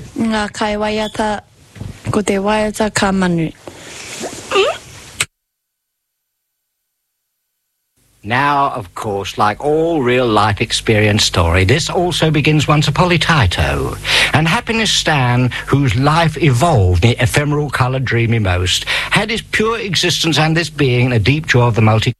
Ngā kai waiata ko te waiata ka manu. Now, of course, like all real-life experience story, this also begins once upon a Taito. And Happiness Stan, whose life evolved in the ephemeral coloured dreamy most, had his pure existence and this being a deep joy of the multi